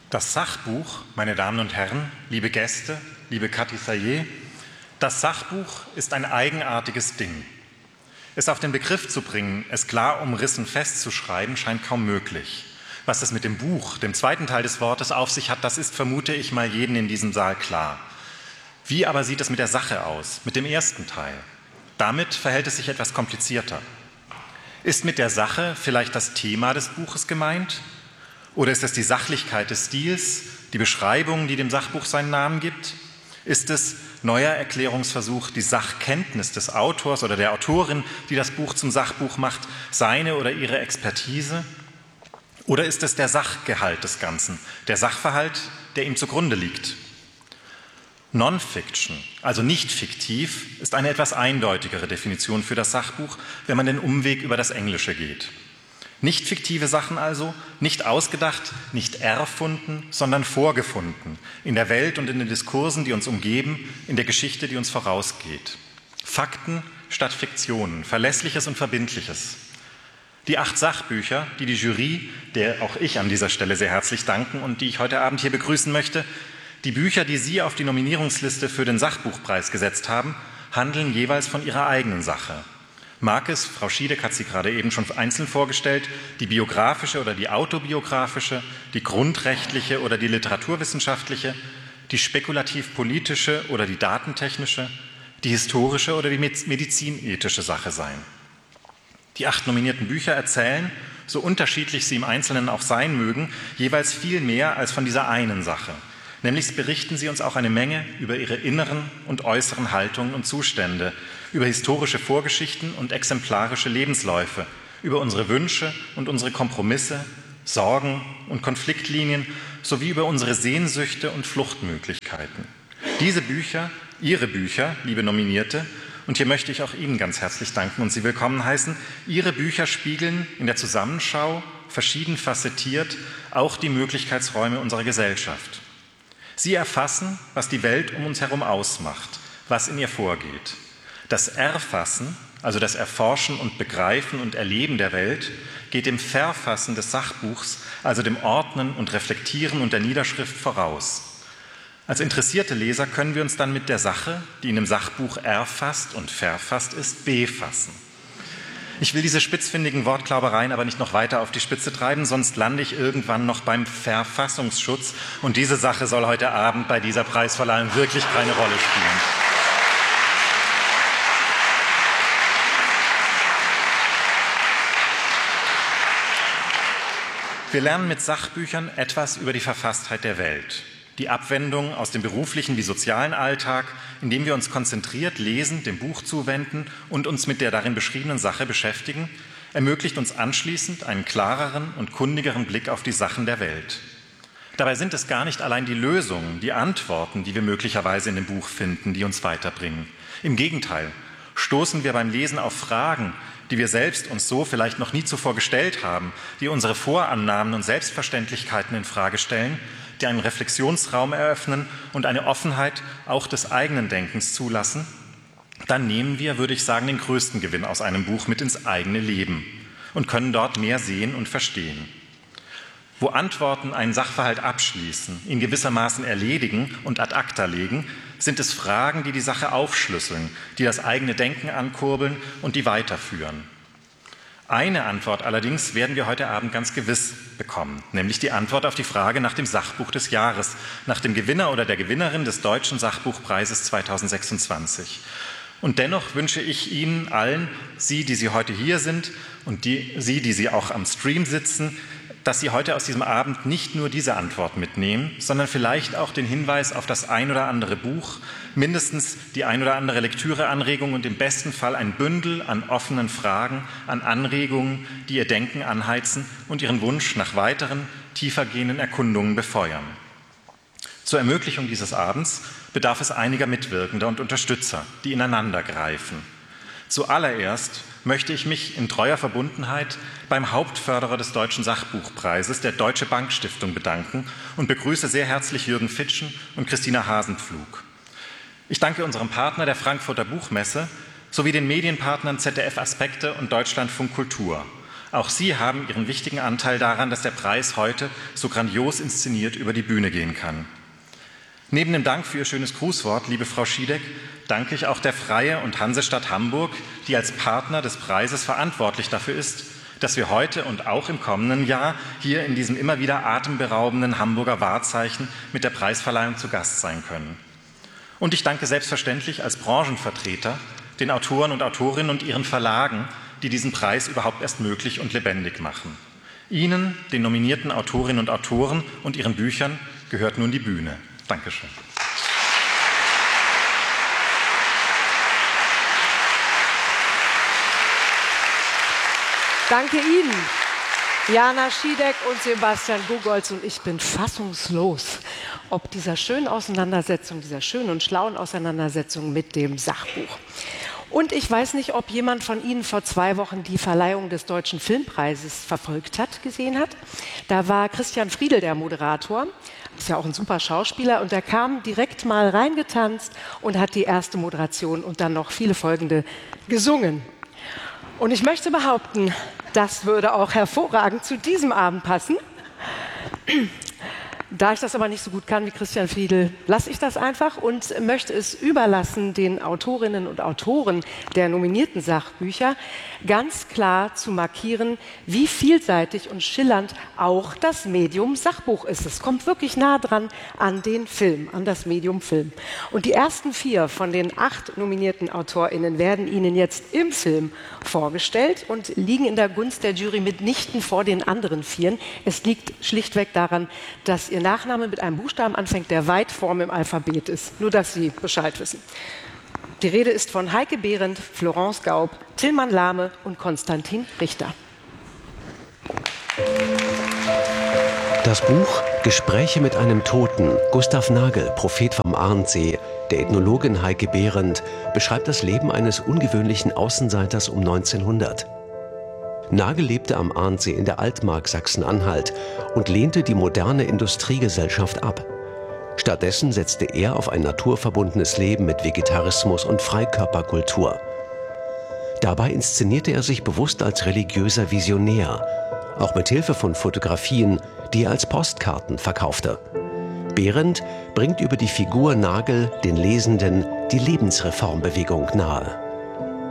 Das Sachbuch, meine Damen und Herren, liebe Gäste, liebe Cathy Sayé, das Sachbuch ist ein eigenartiges Ding. Es auf den Begriff zu bringen, es klar umrissen festzuschreiben, scheint kaum möglich. Was es mit dem Buch, dem zweiten Teil des Wortes, auf sich hat, das ist, vermute ich mal, jedem in diesem Saal klar. Wie aber sieht es mit der Sache aus, mit dem ersten Teil? Damit verhält es sich etwas komplizierter. Ist mit der Sache vielleicht das Thema des Buches gemeint? Oder ist es die Sachlichkeit des Stils, die Beschreibung, die dem Sachbuch seinen Namen gibt? Ist es, neuer Erklärungsversuch, die Sachkenntnis des Autors oder der Autorin, die das Buch zum Sachbuch macht, seine oder ihre Expertise? Oder ist es der Sachgehalt des Ganzen, der Sachverhalt, der ihm zugrunde liegt? Non-Fiction, also nicht fiktiv, ist eine etwas eindeutigere Definition für das Sachbuch, wenn man den Umweg über das Englische geht. Nicht fiktive Sachen also, nicht ausgedacht, nicht erfunden, sondern vorgefunden, in der Welt und in den Diskursen, die uns umgeben, in der Geschichte, die uns vorausgeht. Fakten statt Fiktionen, Verlässliches und Verbindliches. Die 8 Sachbücher, die die Jury, der auch ich an dieser Stelle sehr herzlich danken und die ich heute Abend hier begrüßen möchte, die Bücher, die Sie auf die Nominierungsliste für den Sachbuchpreis gesetzt haben, handeln jeweils von ihrer eigenen Sache. Mag es, Frau Schiedek hat sie gerade eben schon einzeln vorgestellt, die biografische oder die autobiografische, die grundrechtliche oder die literaturwissenschaftliche, die spekulativ-politische oder die datentechnische, die historische oder die medizinethische Sache sein. Die 8 nominierten Bücher erzählen, so unterschiedlich sie im Einzelnen auch sein mögen, jeweils viel mehr als von dieser einen Sache. Nämlich berichten sie uns auch eine Menge über ihre inneren und äußeren Haltungen und Zustände, über historische Vorgeschichten und exemplarische Lebensläufe, über unsere Wünsche und unsere Kompromisse, Sorgen und Konfliktlinien sowie über unsere Sehnsüchte und Fluchtmöglichkeiten. Diese Bücher, Ihre Bücher, liebe Nominierte, und hier möchte ich auch Ihnen ganz herzlich danken und Sie willkommen heißen, Ihre Bücher spiegeln in der Zusammenschau, verschieden facettiert, auch die Möglichkeitsräume unserer Gesellschaft. Sie erfassen, was die Welt um uns herum ausmacht, was in ihr vorgeht. Das Erfassen, also das Erforschen und Begreifen und Erleben der Welt, geht dem Verfassen des Sachbuchs, also dem Ordnen und Reflektieren und der Niederschrift voraus. Als interessierte Leser können wir uns dann mit der Sache, die in dem Sachbuch erfasst und verfasst ist, befassen. Ich will diese spitzfindigen Wortklaubereien aber nicht noch weiter auf die Spitze treiben, sonst lande ich irgendwann noch beim Verfassungsschutz und diese Sache soll heute Abend bei dieser Preisverleihung wirklich keine Rolle spielen. Wir lernen mit Sachbüchern etwas über die Verfasstheit der Welt. Die Abwendung aus dem beruflichen wie sozialen Alltag, indem wir uns konzentriert lesend dem Buch zuwenden und uns mit der darin beschriebenen Sache beschäftigen, ermöglicht uns anschließend einen klareren und kundigeren Blick auf die Sachen der Welt. Dabei sind es gar nicht allein die Lösungen, die Antworten, die wir möglicherweise in dem Buch finden, die uns weiterbringen. Im Gegenteil, stoßen wir beim Lesen auf Fragen, die wir selbst uns so vielleicht noch nie zuvor gestellt haben, die unsere Vorannahmen und Selbstverständlichkeiten in Frage stellen, die einen Reflexionsraum eröffnen und eine Offenheit auch des eigenen Denkens zulassen, dann nehmen wir, würde ich sagen, den größten Gewinn aus einem Buch mit ins eigene Leben und können dort mehr sehen und verstehen. Wo Antworten einen Sachverhalt abschließen, ihn gewissermaßen erledigen und ad acta legen, sind es Fragen, die die Sache aufschlüsseln, die das eigene Denken ankurbeln und die weiterführen. Eine Antwort allerdings werden wir heute Abend ganz gewiss bekommen, nämlich die Antwort auf die Frage nach dem Sachbuch des Jahres, nach dem Gewinner oder der Gewinnerin des Deutschen Sachbuchpreises 2026. Und dennoch wünsche ich Ihnen allen, Sie, die Sie heute hier sind und Sie, die Sie auch am Stream sitzen, dass Sie heute aus diesem Abend nicht nur diese Antwort mitnehmen, sondern vielleicht auch den Hinweis auf das ein oder andere Buch, mindestens die ein oder andere Lektüreanregung und im besten Fall ein Bündel an offenen Fragen, an Anregungen, die Ihr Denken anheizen und Ihren Wunsch nach weiteren, tiefergehenden Erkundungen befeuern. Zur Ermöglichung dieses Abends bedarf es einiger Mitwirkender und Unterstützer, die ineinander greifen. Zuallererst möchte ich mich in treuer Verbundenheit beim Hauptförderer des Deutschen Sachbuchpreises, der Deutsche Bank Stiftung, bedanken und begrüße sehr herzlich Jürgen Fitschen und Christina Hasenpflug. Ich danke unserem Partner der Frankfurter Buchmesse sowie den Medienpartnern ZDF Aspekte und Deutschlandfunk Kultur. Auch Sie haben Ihren wichtigen Anteil daran, dass der Preis heute so grandios inszeniert über die Bühne gehen kann. Neben dem Dank für Ihr schönes Grußwort, liebe Frau Schiedek, danke ich auch der Freie und Hansestadt Hamburg, die als Partner des Preises verantwortlich dafür ist, dass wir heute und auch im kommenden Jahr hier in diesem immer wieder atemberaubenden Hamburger Wahrzeichen mit der Preisverleihung zu Gast sein können. Und ich danke selbstverständlich als Branchenvertreter den Autoren und Autorinnen und ihren Verlagen, die diesen Preis überhaupt erst möglich und lebendig machen. Ihnen, den nominierten Autorinnen und Autoren und ihren Büchern, gehört nun die Bühne. Dankeschön. Danke Ihnen, Jana Schiedek und Sebastian Gugolz. Und ich bin fassungslos, ob dieser schönen Auseinandersetzung, dieser schönen und schlauen Auseinandersetzung mit dem Sachbuch. Und ich weiß nicht, ob jemand von Ihnen vor 2 Wochen die Verleihung des Deutschen Filmpreises verfolgt hat, gesehen hat. Da war Christian Friedel der Moderator, ist ja auch ein super Schauspieler, und der kam direkt mal reingetanzt und hat die erste Moderation und dann noch viele folgende gesungen. Und ich möchte behaupten, das würde auch hervorragend zu diesem Abend passen. Da ich das aber nicht so gut kann wie Christian Friedel, lasse ich das einfach und möchte es überlassen, den Autorinnen und Autoren der nominierten Sachbücher ganz klar zu markieren, wie vielseitig und schillernd auch das Medium Sachbuch ist. Es kommt wirklich nah dran an den Film, an das Medium Film. Und die ersten 4 von den 8 nominierten AutorInnen werden Ihnen jetzt im Film vorgestellt und liegen in der Gunst der Jury mitnichten vor den anderen 4. Es liegt schlichtweg daran, dass Ihr Nachname mit einem Buchstaben anfängt, der weit vorn im Alphabet ist. Nur, dass Sie Bescheid wissen. Die Rede ist von Heike Behrendt, Florence Gaub, Tilman Lahme und Konstantin Richter. Das Buch Gespräche mit einem Toten, Gustav Nagel, Prophet vom Ahrensee, der Ethnologin Heike Behrendt, beschreibt das Leben eines ungewöhnlichen Außenseiters um 1900. Nagel lebte am Ahrensee in der Altmark Sachsen-Anhalt und lehnte die moderne Industriegesellschaft ab. Stattdessen setzte er auf ein naturverbundenes Leben mit Vegetarismus und Freikörperkultur. Dabei inszenierte er sich bewusst als religiöser Visionär, auch mit Hilfe von Fotografien, die er als Postkarten verkaufte. Behrendt bringt über die Figur Nagel den Lesenden die Lebensreformbewegung nahe.